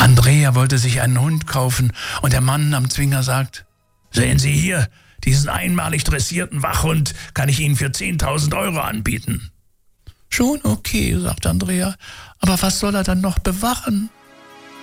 Andrea wollte sich einen Hund kaufen und der Mann am Zwinger sagt: Sehen Sie hier, diesen einmalig dressierten Wachhund kann ich Ihnen für 10.000 Euro anbieten. Schon okay, sagt Andrea, aber was soll er dann noch bewachen?